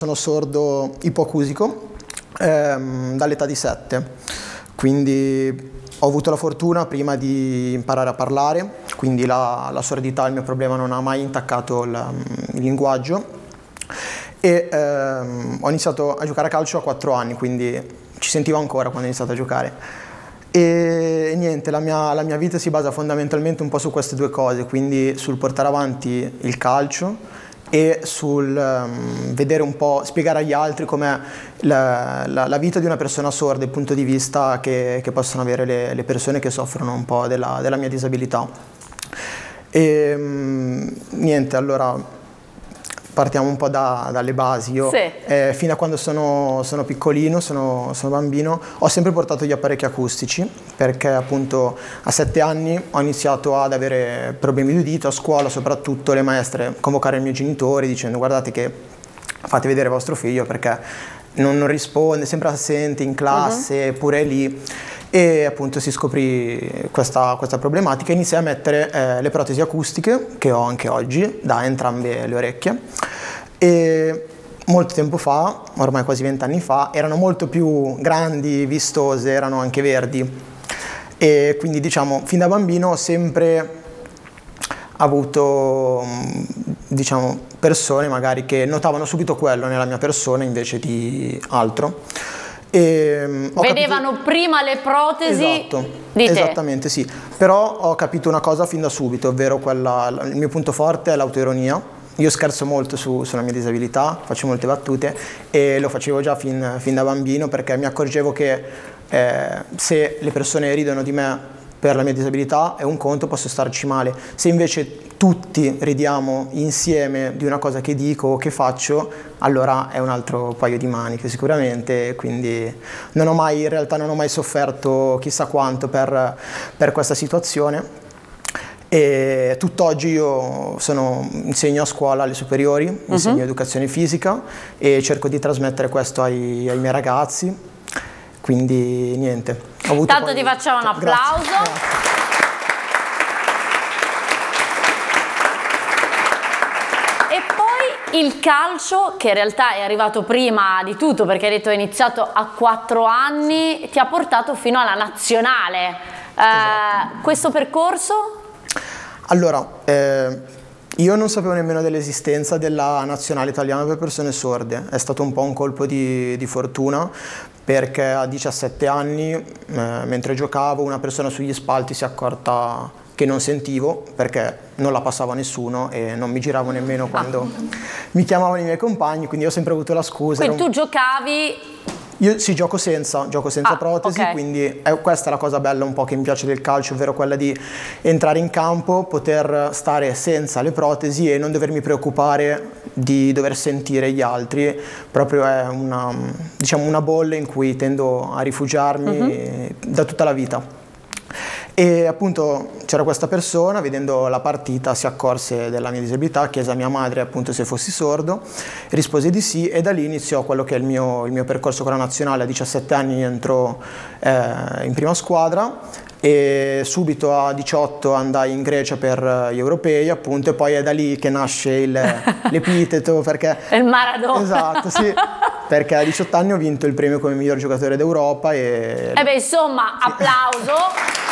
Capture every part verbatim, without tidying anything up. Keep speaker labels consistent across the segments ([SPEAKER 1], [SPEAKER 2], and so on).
[SPEAKER 1] Sono sordo ipoacusico ehm, dall'età di sette, quindi ho avuto la fortuna prima di imparare a parlare, quindi la, la sordità, il mio problema, non ha mai intaccato il, il linguaggio e ehm, ho iniziato a giocare a calcio a quattro anni, quindi ci sentivo ancora quando ho iniziato a giocare. E niente, la mia, la mia vita si basa fondamentalmente un po' su queste due cose, quindi sul portare avanti il calcio e sul um, vedere un po', spiegare agli altri com'è la, la, la vita di una persona sorda, il punto di vista che, che possono avere le, le persone che soffrono un po' della, della mia disabilità. E um, niente, allora partiamo un po' da, dalle basi. Io
[SPEAKER 2] sì.
[SPEAKER 1] eh, fino a quando sono, sono piccolino, sono, sono bambino, ho sempre portato gli apparecchi acustici, perché appunto a sette anni ho iniziato ad avere problemi di udito, a scuola soprattutto le maestre convocare i miei genitori dicendo: guardate che fate vedere vostro figlio perché non, non risponde, sempre assente in classe, uh-huh. pure lì. E appunto si scoprì questa, questa problematica e iniziai a mettere eh, le protesi acustiche, che ho anche oggi, da entrambe le orecchie. E molto tempo fa, ormai quasi vent'anni fa, erano molto più grandi, vistose, erano anche verdi. E quindi diciamo, fin da bambino ho sempre avuto, diciamo, persone magari che notavano subito quello nella mia persona invece di altro. E
[SPEAKER 2] vedevano capito... prima le protesi
[SPEAKER 1] esatto,
[SPEAKER 2] di te.
[SPEAKER 1] Esattamente, sì. Però ho capito una cosa fin da subito, ovvero quella, il mio punto forte è l'autoironia. Io scherzo molto su, sulla mia disabilità, faccio molte battute e lo facevo già fin, fin da bambino, perché mi accorgevo che eh, se le persone ridono di me per la mia disabilità è un conto, posso starci male. Se invece tutti ridiamo insieme di una cosa che dico o che faccio, allora è un altro paio di maniche sicuramente. Quindi non ho mai, in realtà non ho mai sofferto chissà quanto per, per questa situazione. E tutt'oggi io sono, insegno a scuola alle superiori, uh-huh. insegno educazione fisica e cerco di trasmettere questo ai, ai miei ragazzi. Quindi niente. Ho avuto
[SPEAKER 2] Tanto
[SPEAKER 1] poi...
[SPEAKER 2] ti facciamo un applauso.
[SPEAKER 1] Grazie.
[SPEAKER 2] Il calcio, che in realtà è arrivato prima di tutto, perché hai detto hai iniziato a quattro anni, ti ha portato fino alla nazionale. Eh, esatto. Questo percorso?
[SPEAKER 1] Allora, eh, io non sapevo nemmeno dell'esistenza della nazionale italiana per persone sorde. È stato un po' un colpo di, di fortuna, perché a diciassette anni, eh, mentre giocavo, una persona sugli spalti si è accorta che non sentivo, perché non la passava nessuno e non mi giravo nemmeno quando ah. mi chiamavano i miei compagni, quindi ho sempre avuto la scusa.
[SPEAKER 2] Quindi tu
[SPEAKER 1] un...
[SPEAKER 2] giocavi?
[SPEAKER 1] Io sì, gioco senza, gioco senza
[SPEAKER 2] ah,
[SPEAKER 1] protesi,
[SPEAKER 2] okay.
[SPEAKER 1] quindi è, questa è la cosa bella un po' che mi piace del calcio, ovvero quella di entrare in campo, poter stare senza le protesi e non dovermi preoccupare di dover sentire gli altri. Proprio è una, diciamo, una bolla in cui tendo a rifugiarmi uh-huh. da tutta la vita. E appunto c'era questa persona, vedendo la partita si accorse della mia disabilità, chiese a mia madre appunto se fossi sordo, rispose di sì e da lì iniziò quello che è il mio, il mio percorso con la nazionale. A diciassette anni entro eh, in prima squadra e subito a diciotto andai in Grecia per gli europei appunto, e poi è da lì che nasce il, l'epiteto, perché
[SPEAKER 2] il Maradona.
[SPEAKER 1] Esatto, sì. Perché a diciotto anni ho vinto il premio come miglior giocatore d'Europa e...
[SPEAKER 2] Eh beh, insomma, sì. Applauso!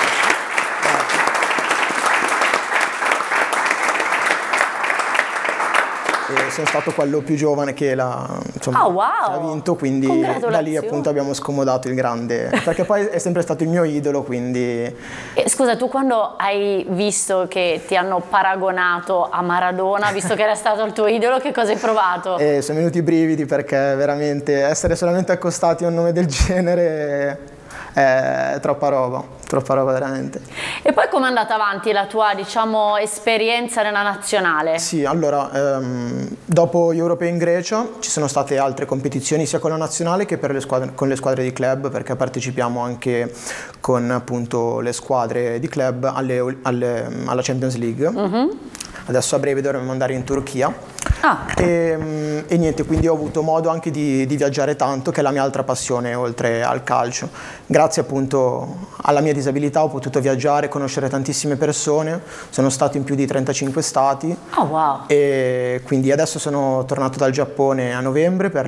[SPEAKER 1] E sono stato quello più giovane che l'ha, insomma,
[SPEAKER 2] oh, wow.
[SPEAKER 1] che ha vinto, quindi da lì appunto abbiamo scomodato il grande, perché poi è sempre stato il mio idolo, quindi...
[SPEAKER 2] E, scusa, tu quando hai visto che ti hanno paragonato a Maradona, visto che era stato il tuo idolo, che cosa hai provato?
[SPEAKER 1] E sono venuti i brividi, perché veramente essere solamente accostati a un nome del genere è troppa roba, troppa roba veramente.
[SPEAKER 2] E poi com'è andata avanti la tua, diciamo, esperienza nella nazionale?
[SPEAKER 1] Sì, allora, ehm, dopo gli europei in Grecia ci sono state altre competizioni sia con la nazionale che per le squadre, con le squadre di club, perché partecipiamo anche con appunto le squadre di club alle, alle, alla Champions League. Uh-huh. Adesso a breve dovremmo andare in Turchia.
[SPEAKER 2] Ah.
[SPEAKER 1] E, e niente, quindi ho avuto modo anche di, di viaggiare tanto, che è la mia altra passione oltre al calcio. Grazie appunto alla mia disabilità ho potuto viaggiare, conoscere tantissime persone, sono stato in più di trentacinque stati.
[SPEAKER 2] Oh wow.
[SPEAKER 1] E quindi adesso sono tornato dal Giappone a novembre per